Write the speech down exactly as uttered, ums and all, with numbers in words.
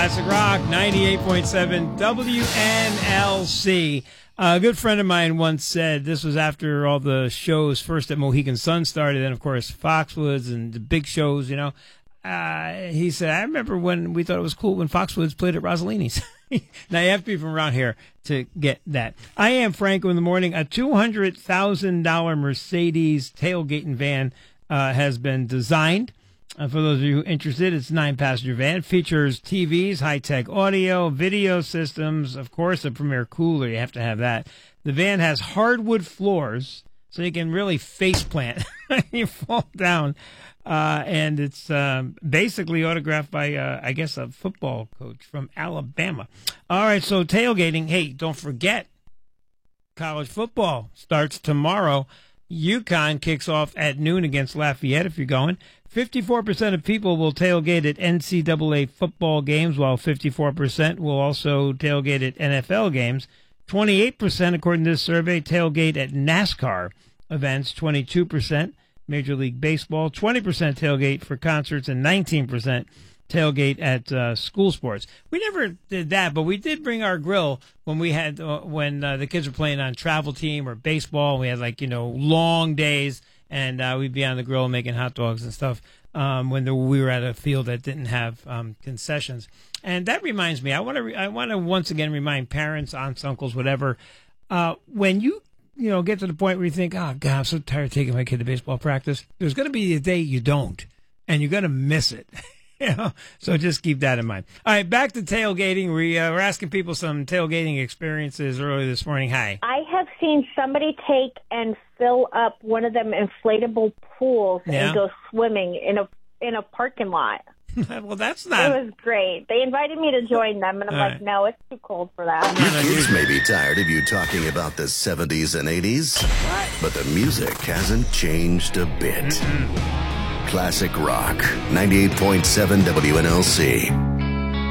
Classic Rock, ninety-eight point seven W N L C. Uh, a good friend of mine once said, this was after all the shows first at Mohegan Sun started, and of course Foxwoods and the big shows, you know. Uh, he said, I remember when we thought it was cool when Foxwoods played at Rossellini's. Now you have to be from around here to get that. I am Franco in the morning. A two hundred thousand dollars Mercedes tailgating van uh, has been designed. Uh, for those of you interested, it's a nine-passenger van. It features T Vs, high-tech audio, video systems, of course, a Premier cooler. You have to have that. The van has hardwood floors, so you can really face plant when you fall down. Uh, and it's um, basically autographed by, uh, I guess, a football coach from Alabama. All right, so tailgating. Hey, don't forget, college football starts tomorrow. UConn kicks off at noon against Lafayette if you're going. fifty-four percent of people will tailgate at N C double A football games, while fifty-four percent will also tailgate at N F L games. twenty-eight percent, according to this survey, tailgate at NASCAR events. twenty-two percent Major League Baseball. twenty percent tailgate for concerts, and nineteen percent tailgate at uh, school sports. We never did that, but we did bring our grill when we had uh, when uh, the kids were playing on travel team or baseball. We had, like, you know, long days, and uh, we'd be on the grill making hot dogs and stuff um, when the, we were at a field that didn't have um, concessions. And that reminds me, I want to re- I want to once again remind parents, aunts, uncles, whatever, uh, when you you know get to the point where you think, oh God, I'm so tired of taking my kid to baseball practice. There's going to be a day you don't, and you're going to miss it. You know, so just keep that in mind. All right, back to tailgating. We uh, we're asking people some tailgating experiences earlier this morning. Hi. I have seen somebody take and fill up one of them inflatable pools Yeah. and go swimming in a in a parking lot. Well, that's not. It was great. They invited me to join them, and I'm All like, right. no, it's too cold for that. Your kids may be tired of you talking about the seventies and eighties, but the music hasn't changed a bit. Classic Rock, ninety-eight point seven W N L C.